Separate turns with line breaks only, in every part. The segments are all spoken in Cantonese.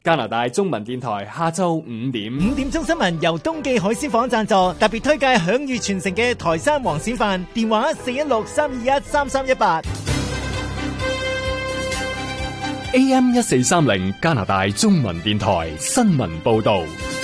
加拿大中文電台下晝5點。
5點鐘新聞由東記海鮮舫贊助，特別推介享譽傳承嘅台山黃鱔飯，電話416-321-3318。
AM 1430加拿大中文電台新聞報道。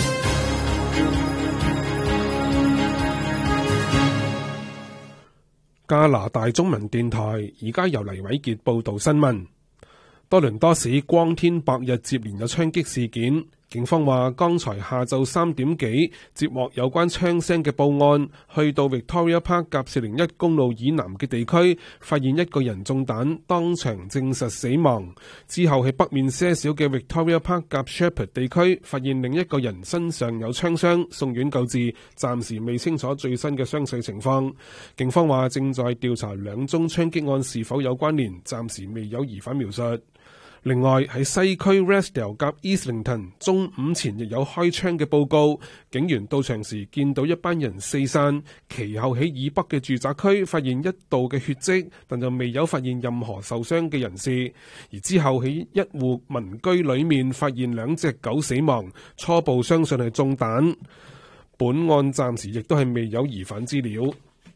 加拿大中文電台而家由黎偉傑報道新聞。多倫多市光天白日接連有槍擊事件，警方話剛才下晝3點幾接獲有關槍聲嘅報案，去到 Victoria Park 甲401公路以南嘅地區，發現一個人中彈，當場證實死亡。之後喺北面些少嘅 Victoria Park 甲 Shepherd 地區，發現另一個人身上有槍傷，送院救治，暫時未清楚最新嘅傷勢情況。警方話正在調查兩宗槍擊案是否有關聯，暫時未有疑犯描述。另外喺西區 Restdale 及 Islington 中午前亦有開槍嘅報告，警員到場時見到一班人四散，其後喺以北嘅住宅區發現一道嘅血跡，但就未有發現任何受傷嘅人士。而之後喺一戶民居裏面發現2隻狗死亡，初步相信係中彈。本案暫時亦都係未有疑犯資料。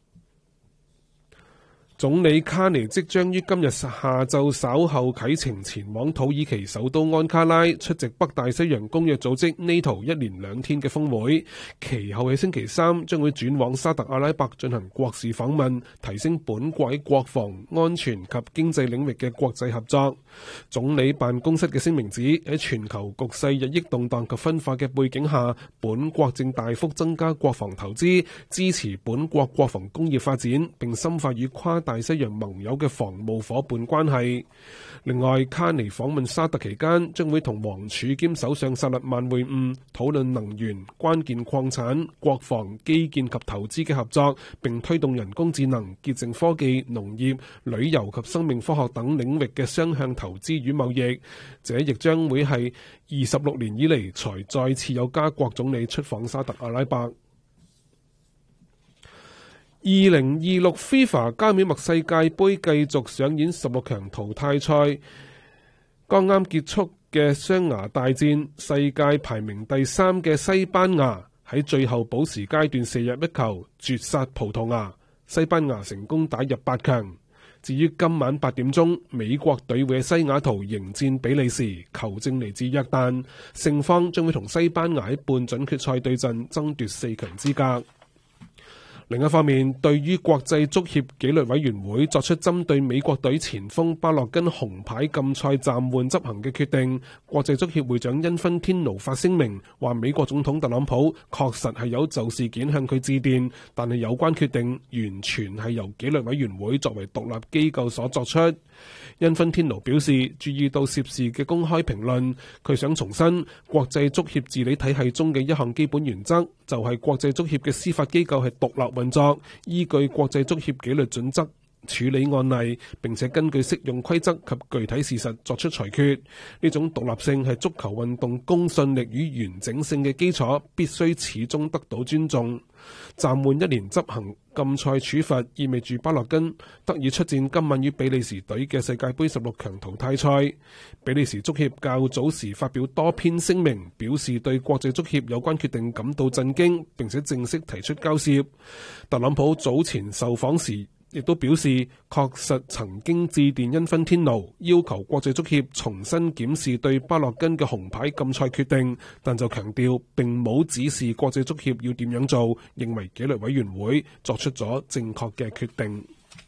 總理卡尼即將於今日下晝稍後啟程前往土耳其首都安卡拉出席北大西洋公約組織 NATO 一連2天嘅峰會，其後喺星期3將會轉往沙特阿拉伯進行國事訪問，提升本國喺國防、安全及經濟領域嘅國際合作。總理辦公室嘅聲明指，喺全球局勢日益動盪及分化嘅背景下，本國正大幅增加國防投資，支持本國國防工業發展，並深化與跨大西洋盟友嘅防務夥伴關係。另外，卡尼訪問沙特期間，將會同王儲兼首相薩勒曼會晤，討論能源、關鍵礦產、國防、基建及投資嘅合作，並推動人工智能、潔淨科技、農業、旅遊及生命科學等領域嘅雙向投資與貿易。這亦將會係26年以嚟才再次有加國總理出訪沙特阿拉伯。2026 FIFA 加冕墨世界盃繼續上演16強淘汰賽，剛啱結束嘅雙牙大戰，世界排名第3嘅西班牙喺最後補時階段射入一球絕殺葡萄牙，西班牙成功打入8強。至於今晚8點鐘，美國隊會喺西雅圖迎戰比利時，球證嚟自約旦，勝方將會同西班牙喺半準決賽對陣，爭奪4強資格。另一方面，對於國際足協紀律委員會作出針對美國隊前鋒巴洛根紅牌禁賽暫緩執行嘅決定，國際足協會長因芬天奴發聲明話，美國總統特朗普確實係有就事件向佢致電，但係有關決定完全係由紀律委員會作為獨立機構所作出。因芬天奴表示注意到涉事嘅公開評論，佢想重申國際足協治理體系中嘅一項基本原則，就係國際足協嘅司法機構係獨立運作，依據國際足協紀律準則處理案例，並且根據適用規則及具體事實作出裁決。呢種獨立性係足球運動公信力與完整性嘅基礎，必須始終得到尊重。暫緩1年執行禁賽處罰，意味住巴洛根得以出戰今晚與比利時隊嘅世界盃16強淘汰賽。比利時足協較早時發表多篇聲明，表示對國際足協有關決定感到震驚，並且正式提出交涉。特朗普早前受訪時亦都表示，確實曾經致電因芬天奴，要求國際足協重新檢視對巴洛根嘅紅牌禁賽決定，但就強調並冇指示國際足協要點樣做，認為紀律委員會作出咗正確嘅決定。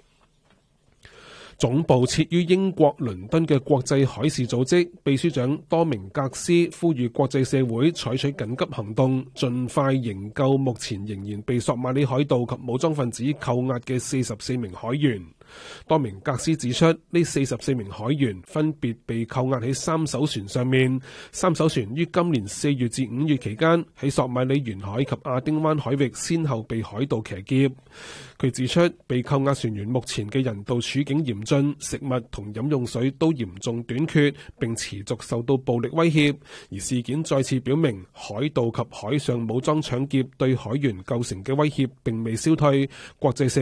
總部設於英國倫敦嘅國際海事組織秘書長多明格斯呼籲國際社會採取緊急行動，盡快營救目前仍然被索馬里海盜及武裝分子扣押嘅44名海員。多明格斯指出，呢44名海員分別被扣押喺3艘船上面，3艘船於今年4月至5月期間喺索馬里沿海及亞丁灣海域先後被海盜騎劫。佢指出，被扣押船員目前嘅人道處境嚴峻，食物同飲用水都嚴重短缺，並持續受到暴力威脅。而事件再次表明，海盜及海上武裝搶劫對海員構成嘅威脅並未消退。國際社